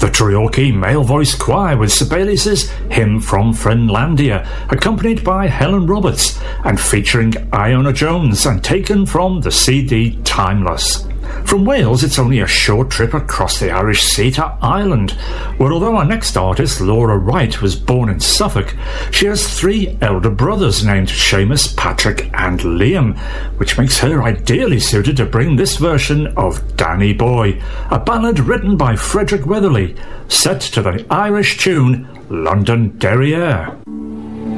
The Treorchy male voice choir with Sibelius's Hymn from Finlandia, accompanied by Helen Roberts and featuring Iona Jones and taken from the CD Timeless. From Wales, it's only a short trip across the Irish Sea to Ireland, where although our next artist, Laura Wright, was born in Suffolk, she has 3 elder brothers named Seamus, Patrick and Liam, which makes her ideally suited to bring this version of Danny Boy, a ballad written by Frederick Weatherly, set to the Irish tune London Derriere.